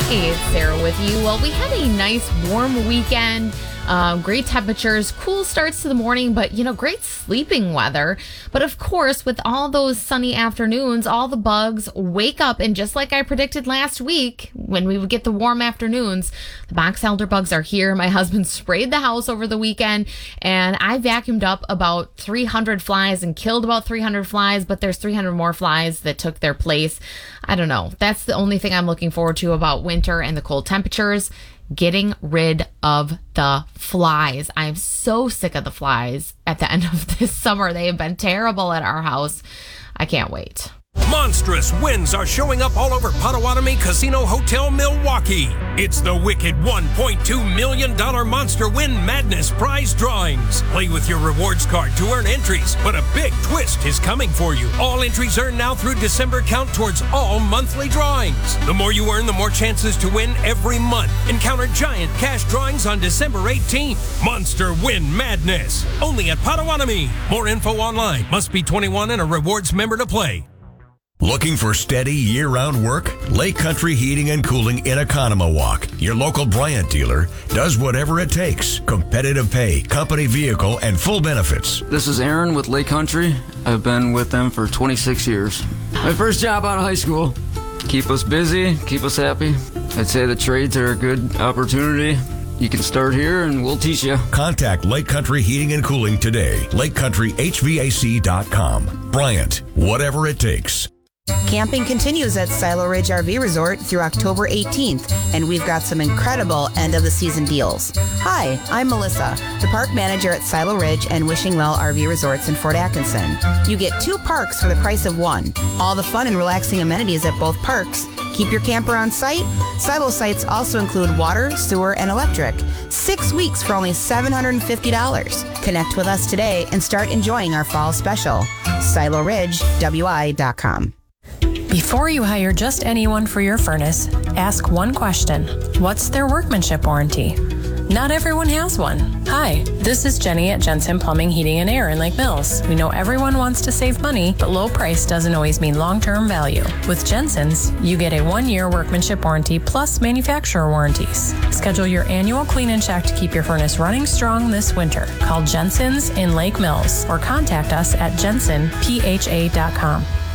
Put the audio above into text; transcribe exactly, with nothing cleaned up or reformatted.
Hey, it's Sarah with you. Well, we had a nice warm weekend. Uh, great temperatures, cool starts to the morning, but, you know, great sleeping weather. But of course, with all those sunny afternoons, all the bugs wake up. And just like I predicted last week, when we would get the warm afternoons, the box elder bugs are here. My husband sprayed the house over the weekend, and I vacuumed up about three hundred flies and killed about three hundred flies, but there's three hundred more flies that took their place. I don't know. That's the only thing I'm looking forward to about winter and the cold temperatures. Getting rid of the flies. I'm so sick of the flies at the end of this summer. They have been terrible at our house. I can't wait. Monstrous wins are showing up all over Potawatomi Casino Hotel Milwaukee. It's the wicked one point two million dollars Monster Win Madness prize drawings. Play with your rewards card to earn entries, but a big twist is coming for you. All entries earned now through December count towards all monthly drawings. The more you earn, the more chances to win every month. Encounter giant cash drawings on December eighteenth. Monster Win Madness. Only at Potawatomi. More info online. Must be twenty-one and a rewards member to play. Looking for steady year-round work? Lake Country Heating and Cooling in Oconomowoc, your local Bryant dealer, does whatever it takes. Competitive pay, company vehicle, and full benefits. This is Aaron with Lake Country. I've been with them for twenty-six years. My first job out of high school. Keep us busy, keep us happy. I'd say the trades are a good opportunity. You can start here and we'll teach you. Contact Lake Country Heating and Cooling today. lake country h v a c dot com. Bryant, whatever it takes. Camping continues at Silo Ridge R V Resort through October eighteenth, and we've got some incredible end-of-the-season deals. Hi, I'm Melissa, the park manager at Silo Ridge and Wishing Well R V Resorts in Fort Atkinson. You get two parks for the price of one. All the fun and relaxing amenities at both parks. Keep your camper on site. Silo sites also include water, sewer, and electric. Six weeks for only seven hundred fifty dollars. Connect with us today and start enjoying our fall special. Silo Ridge W I dot com. Before you hire just anyone for your furnace, ask one question. What's their workmanship warranty? Not everyone has one. Hi, this is Jenny at Jensen Plumbing, Heating, and Air in Lake Mills. We know everyone wants to save money, but low price doesn't always mean long-term value. With Jensen's, you get a one-year workmanship warranty plus manufacturer warranties. Schedule your annual clean and check to keep your furnace running strong this winter. Call Jensen's in Lake Mills or contact us at jensen p h a dot com.